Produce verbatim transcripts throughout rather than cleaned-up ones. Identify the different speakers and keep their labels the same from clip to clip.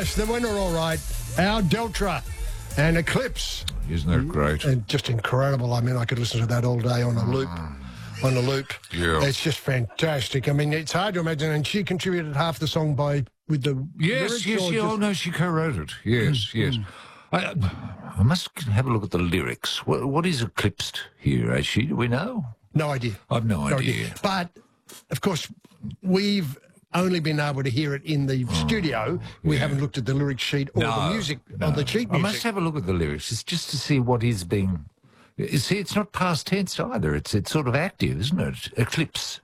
Speaker 1: Yes, the winner, all right. Our Deltra and Eclipse.
Speaker 2: Isn't that great?
Speaker 1: And just incredible. I mean, I could listen to that all day on a loop. On a loop.
Speaker 2: Yeah.
Speaker 1: It's just fantastic. I mean, it's hard to imagine. And she contributed half the song by with the
Speaker 2: Yes,
Speaker 1: lyrics,
Speaker 2: yes,
Speaker 1: or
Speaker 2: yes.
Speaker 1: just-
Speaker 2: Oh, no, she co-wrote it. Yes,
Speaker 1: Mm,
Speaker 2: yes.
Speaker 1: mm.
Speaker 2: I, I must have a look at the lyrics. What, what is eclipsed here, actually? Do we know?
Speaker 1: No idea.
Speaker 2: I've no,
Speaker 1: No
Speaker 2: idea.
Speaker 1: idea. But, of course, we've only been able to hear it in the studio. We
Speaker 2: yeah.
Speaker 1: haven't looked at the lyric sheet or
Speaker 2: No,
Speaker 1: the music,
Speaker 2: no.
Speaker 1: or the sheet
Speaker 2: I
Speaker 1: music.
Speaker 2: must have a look at the lyrics. It's just to see what is being... You see, it's not past tense either. It's it's sort of active, isn't it? Eclipse.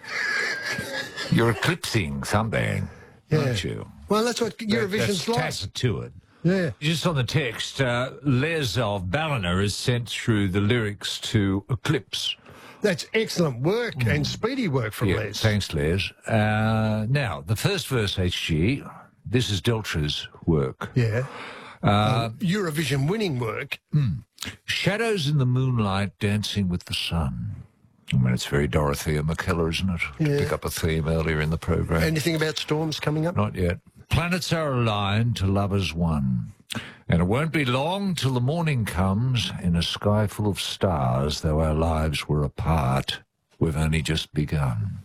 Speaker 2: You're eclipsing something,
Speaker 1: Yeah.
Speaker 2: aren't you?
Speaker 1: Well, that's what
Speaker 2: That-
Speaker 1: Eurovision's
Speaker 2: that's
Speaker 1: like.
Speaker 2: tacit to it.
Speaker 1: Yeah.
Speaker 2: Just on the text, uh, Les of Ballina has sent through the lyrics to Eclipse.
Speaker 1: That's excellent work and speedy work from
Speaker 2: Yeah,
Speaker 1: Les.
Speaker 2: thanks, Les. Uh, now, the first verse, H G, this is Deltra's work.
Speaker 1: Yeah.
Speaker 2: Uh,
Speaker 1: um, Eurovision winning work.
Speaker 2: Shadows in the moonlight dancing with the sun. I mean, it's very Dorothea McKellar, isn't it? To
Speaker 1: Yeah.
Speaker 2: pick up a theme earlier in the program.
Speaker 1: Anything about storms coming up?
Speaker 2: Not yet. Planets are aligned to lovers one. And it won't be long till the morning comes in a sky full of stars, though our lives were apart, we've only just begun.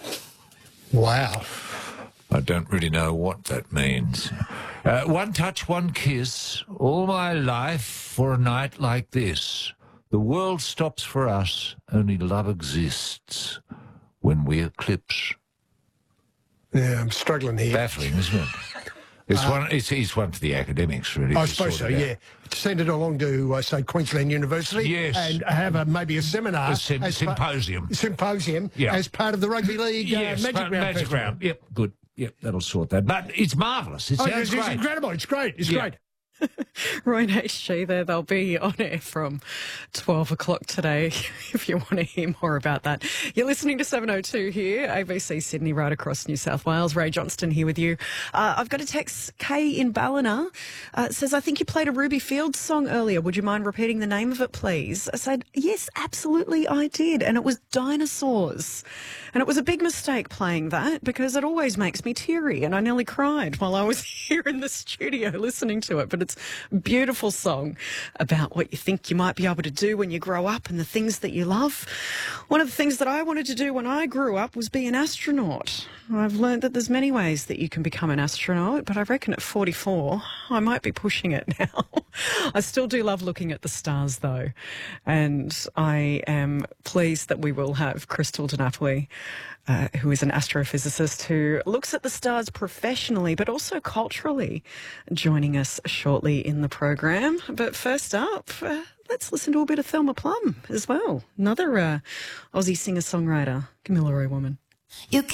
Speaker 1: Wow.
Speaker 2: I don't really know what that means. Uh, one touch, one kiss, all my life for a night like this. The world stops for us, only love exists when we eclipse.
Speaker 1: Yeah, I'm struggling here.
Speaker 2: Baffling, isn't it? It's
Speaker 1: Uh,
Speaker 2: one. It's, it's one for the academics, really.
Speaker 1: I
Speaker 2: to
Speaker 1: suppose so,
Speaker 2: sort it out.
Speaker 1: yeah. Send it along to, uh, say, Queensland University.
Speaker 2: Yes.
Speaker 1: And have a, maybe a seminar.
Speaker 2: A sym-
Speaker 1: as pa-
Speaker 2: symposium.
Speaker 1: symposium
Speaker 2: Yeah.
Speaker 1: as part of the Rugby League uh,
Speaker 2: Yes,
Speaker 1: Magic
Speaker 2: ma-
Speaker 1: Round
Speaker 2: Magic
Speaker 1: Festival.
Speaker 2: Round. Yep, good. Yep, that'll sort that. But it's marvellous. It
Speaker 1: Oh,
Speaker 2: sounds
Speaker 1: it's, it's
Speaker 2: great.
Speaker 1: incredible. It's great. It's
Speaker 2: Yeah.
Speaker 1: great.
Speaker 3: Roy and H G there, they'll be on air from twelve o'clock today if you want to hear more about that. You're listening to seven oh two here, A B C Sydney, right across New South Wales. Ray Johnston here with you. Uh, I've got a text, Kay in Ballina, uh, says, I think you played a Ruby Fields song earlier. Would you mind repeating the name of it, please? I said, yes, absolutely I did. And it was Dinosaurs. And it was a big mistake playing that because it always makes me teary and I nearly cried while I was here in the studio listening to it. But it's a beautiful song about what you think you might be able to do when you grow up and the things that you love. One of the things that I wanted to do when I grew up was be an astronaut. I've learned that there's many ways that you can become an astronaut, but I reckon at forty-four, I might be pushing it now. I still do love looking at the stars, though, and I am pleased that we will have Crystal DiNapoli, uh, who is an astrophysicist who looks at the stars professionally, but also culturally, joining us shortly in the program. But first up, uh, let's listen to a bit of Thelma Plum as well. Another uh, Aussie singer-songwriter, Camilla Roy Woman.
Speaker 4: You can